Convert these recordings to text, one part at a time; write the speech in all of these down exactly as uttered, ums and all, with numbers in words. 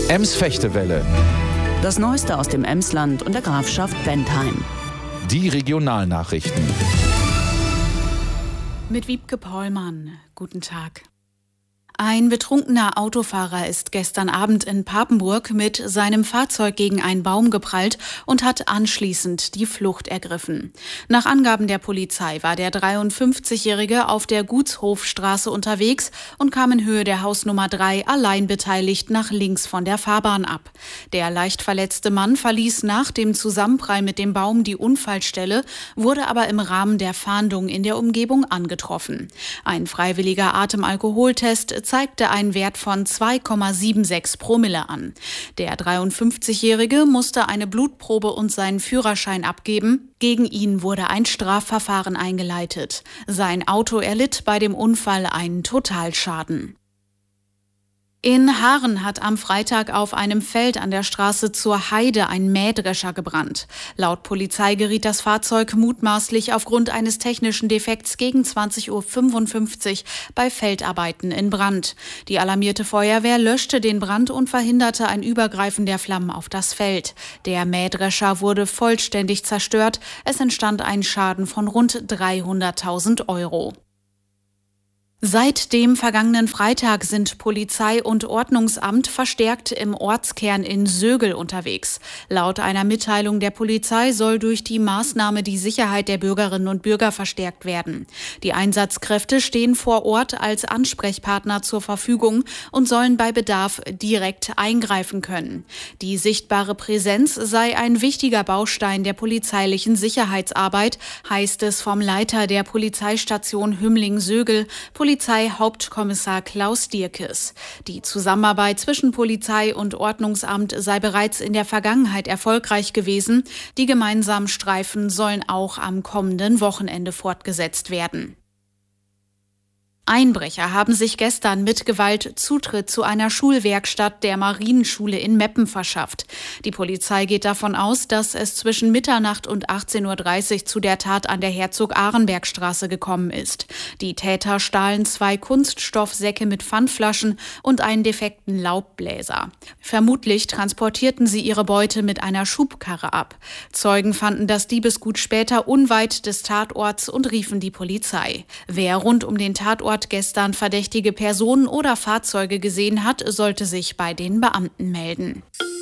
Ems-Fechtewelle. Das Neueste aus dem Emsland und der Grafschaft Bentheim. Die Regionalnachrichten. Mit Wiebke Pollmann. Guten Tag. Ein betrunkener Autofahrer ist gestern Abend in Papenburg mit seinem Fahrzeug gegen einen Baum geprallt und hat anschließend die Flucht ergriffen. Nach Angaben der Polizei war der dreiundfünfzigjährige auf der Gutshofstraße unterwegs und kam in Höhe der Hausnummer drei allein beteiligt nach links von der Fahrbahn ab. Der leicht verletzte Mann verließ nach dem Zusammenprall mit dem Baum die Unfallstelle, wurde aber im Rahmen der Fahndung in der Umgebung angetroffen. Ein freiwilliger Atemalkoholtest zeigte einen Wert von zwei Komma sechsundsiebzig Promille an. Der dreiundfünfzigjährige musste eine Blutprobe und seinen Führerschein abgeben. Gegen ihn wurde ein Strafverfahren eingeleitet. Sein Auto erlitt bei dem Unfall einen Totalschaden. In Haaren hat am Freitag auf einem Feld an der Straße zur Heide ein Mähdrescher gebrannt. Laut Polizei geriet das Fahrzeug mutmaßlich aufgrund eines technischen Defekts gegen zwanzig Uhr fünfundfünfzig bei Feldarbeiten in Brand. Die alarmierte Feuerwehr löschte den Brand und verhinderte ein Übergreifen der Flammen auf das Feld. Der Mähdrescher wurde vollständig zerstört. Es entstand ein Schaden von rund dreihunderttausend Euro. Seit dem vergangenen Freitag sind Polizei und Ordnungsamt verstärkt im Ortskern in Sögel unterwegs. Laut einer Mitteilung der Polizei soll durch die Maßnahme die Sicherheit der Bürgerinnen und Bürger verstärkt werden. Die Einsatzkräfte stehen vor Ort als Ansprechpartner zur Verfügung und sollen bei Bedarf direkt eingreifen können. Die sichtbare Präsenz sei ein wichtiger Baustein der polizeilichen Sicherheitsarbeit, heißt es vom Leiter der Polizeistation Hümmling-Sögel, Polizeihauptkommissar Klaus Dierkes. Die Zusammenarbeit zwischen Polizei und Ordnungsamt sei bereits in der Vergangenheit erfolgreich gewesen. Die gemeinsamen Streifen sollen auch am kommenden Wochenende fortgesetzt werden. Einbrecher haben sich gestern mit Gewalt Zutritt zu einer Schulwerkstatt der Marienschule in Meppen verschafft. Die Polizei geht davon aus, dass es zwischen Mitternacht und achtzehn Uhr dreißig zu der Tat an der Herzog-Ahrenberg-Straße gekommen ist. Die Täter stahlen zwei Kunststoffsäcke mit Pfandflaschen und einen defekten Laubbläser. Vermutlich transportierten sie ihre Beute mit einer Schubkarre ab. Zeugen fanden das Diebesgut später unweit des Tatorts und riefen die Polizei. Wer rund um den Tatort gestern verdächtige Personen oder Fahrzeuge gesehen hat, sollte sich bei den Beamten melden.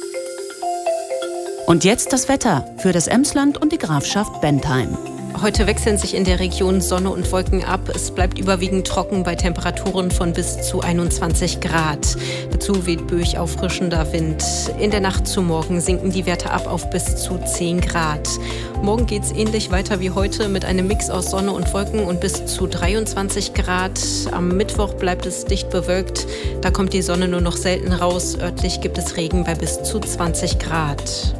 Und jetzt das Wetter für das Emsland und die Grafschaft Bentheim. Heute wechseln sich in der Region Sonne und Wolken ab. Es bleibt überwiegend trocken bei Temperaturen von bis zu einundzwanzig Grad. Dazu weht böig auffrischender Wind. In der Nacht zu morgen sinken die Werte ab auf bis zu zehn Grad. Morgen geht es ähnlich weiter wie heute mit einem Mix aus Sonne und Wolken und bis zu dreiundzwanzig Grad. Am Mittwoch bleibt es dicht bewölkt. Da kommt die Sonne nur noch selten raus. Örtlich gibt es Regen bei bis zu zwanzig Grad.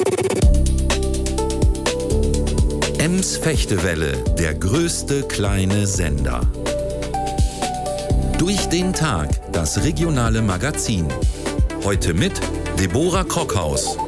Ems-Fechtewelle, der größte kleine Sender. Durch den Tag, das regionale Magazin. Heute mit Deborah Krockhaus.